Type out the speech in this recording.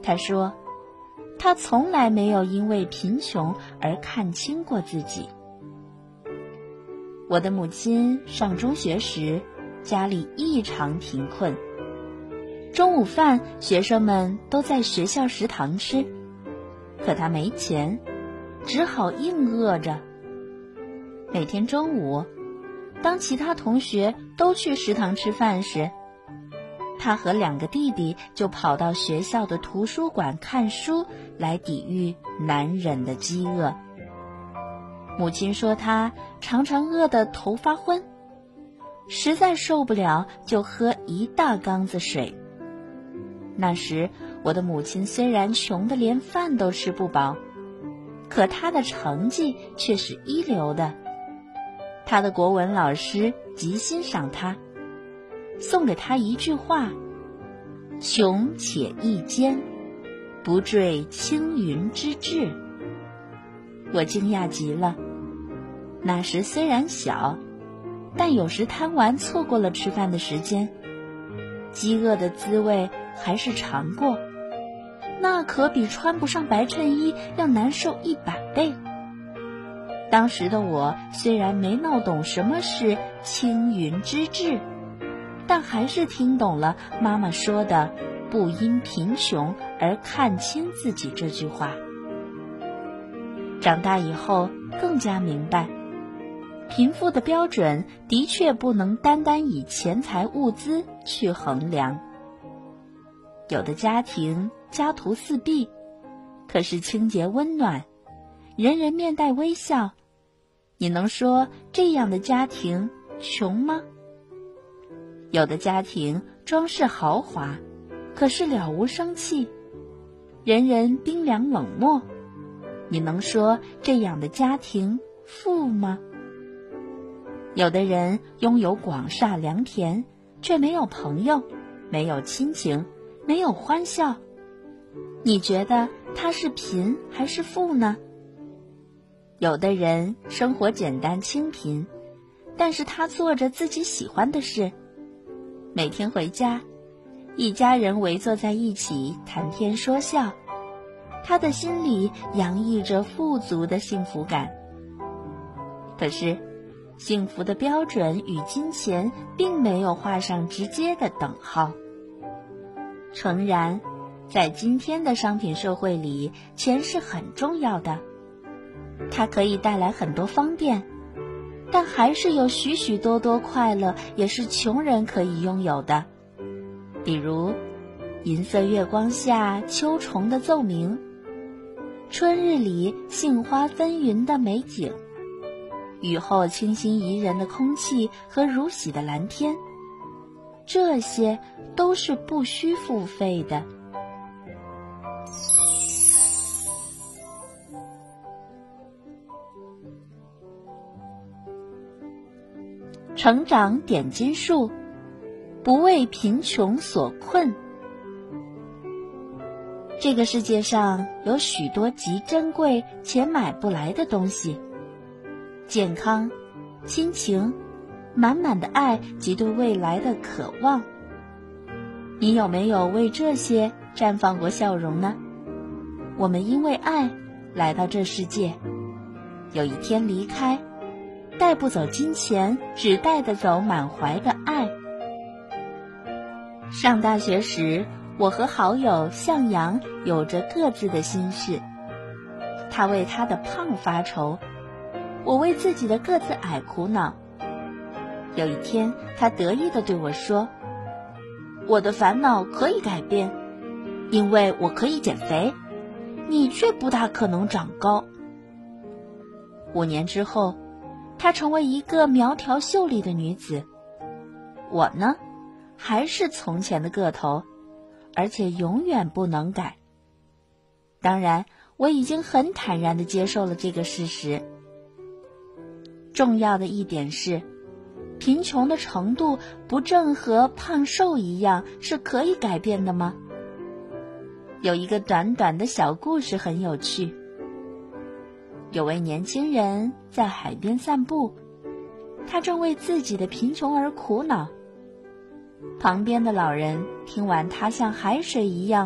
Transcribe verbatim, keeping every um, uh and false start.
他说，他从来没有因为贫穷而看轻过自己。我的母亲上中学时，家里异常贫困，中午饭学生们都在学校食堂吃，可她没钱，只好硬饿着。每天中午，当其他同学都去食堂吃饭时，她和两个弟弟就跑到学校的图书馆看书，来抵御难忍的饥饿。母亲说她常常饿得头发昏，实在受不了就喝一大缸子水。那时我的母亲虽然穷得连饭都吃不饱，可她的成绩却是一流的。她的国文老师极欣赏她，送给她一句话：穷且益坚，不坠青云之志。我惊讶极了，那时虽然小，但有时贪玩错过了吃饭的时间，饥饿的滋味还是尝过，那可比穿不上白衬衣要难受一百倍。当时的我虽然没闹懂什么是青云之志，但还是听懂了妈妈说的不因贫穷而看轻自己这句话。长大以后更加明白，贫富的标准的确不能单单以钱财物资去衡量。有的家庭家徒四壁，可是清洁温暖，人人面带微笑，你能说这样的家庭穷吗？有的家庭装饰豪华，可是了无生气，人人冰凉冷漠，你能说这样的家庭富吗？有的人拥有广厦良田，却没有朋友，没有亲情，没有欢笑，你觉得他是贫还是富呢？有的人生活简单清贫，但是他做着自己喜欢的事，每天回家，一家人围坐在一起谈天说笑，他的心里洋溢着富足的幸福感。可是幸福的标准与金钱并没有画上直接的等号。诚然，在今天的商品社会里，钱是很重要的，它可以带来很多方便，但还是有许许多多快乐也是穷人可以拥有的。比如银色月光下秋虫的奏鸣，春日里杏花纷纭的美景，雨后清新宜人的空气和如洗的蓝天，这些都是不需付费的。成长点金术，不为贫穷所困。这个世界上有许多极珍贵且买不来的东西，健康、亲情、满满的爱及对未来的渴望。你有没有为这些绽放过笑容呢？我们因为爱来到这世界，有一天离开，带不走金钱，只带得走满怀的爱。上大学时，我和好友向阳有着各自的心事，他为他的胖发愁，我为自己的个子矮苦恼。有一天，他得意地对我说，我的烦恼可以改变，因为我可以减肥，你却不大可能长高。五年之后，她成为一个苗条秀丽的女子，我呢，还是从前的个头，而且永远不能改。当然，我已经很坦然地接受了这个事实。重要的一点是，贫穷的程度不正和胖瘦一样是可以改变的吗？有一个短短的小故事很有趣。有位年轻人在海边散步，他正为自己的贫穷而苦恼。旁边的老人听完他像海水一样